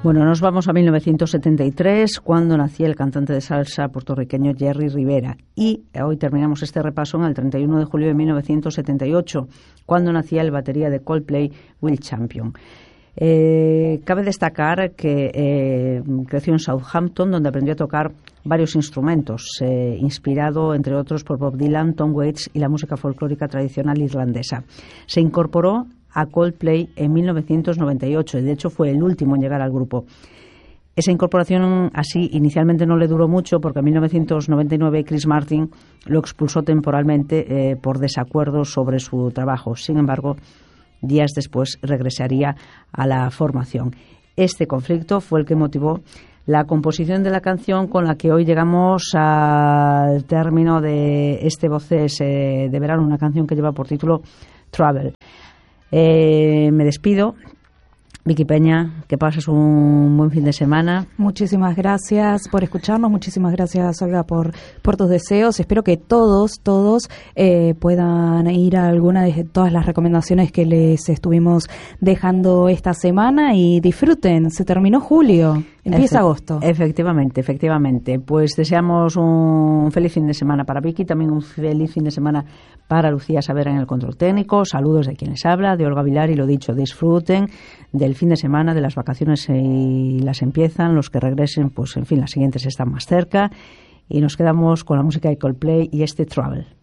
Bueno, nos vamos a 1973, cuando nacía el cantante de salsa puertorriqueño Jerry Rivera. Y hoy terminamos este repaso en el 31 de julio de 1978, cuando nacía el batería de Coldplay, Will Champion. Cabe destacar que creció en Southampton, donde aprendió a tocar varios instrumentos, inspirado, entre otros, por Bob Dylan, Tom Waits y la música folclórica tradicional irlandesa. Se incorporó a Coldplay en 1998 y de hecho fue el último en llegar al grupo. Esa incorporación así inicialmente no le duró mucho, porque en 1999 Chris Martin lo expulsó temporalmente por desacuerdos sobre su trabajo. Sin embargo, días después regresaría a la formación. Este conflicto fue el que motivó la composición de la canción con la que hoy llegamos al término de este Voces de Verano, una canción que lleva por título Travel. Me despido. Vicky Peña, que pases un buen fin de semana. Muchísimas gracias por escucharnos, muchísimas gracias, Olga, por tus deseos. Espero que todos puedan ir a alguna de todas las recomendaciones que les estuvimos dejando esta semana y disfruten. Se terminó julio, empieza agosto. Efectivamente. Pues deseamos un feliz fin de semana para Vicky, también un feliz fin de semana para Lucía Savera en el control técnico. Saludos de quienes habla, de Olga Vilar, y lo dicho, disfruten del fin de semana, de las vacaciones, y las empiezan. Los que regresen, pues en fin, las siguientes están más cerca, y nos quedamos con la música de Coldplay y este Travel.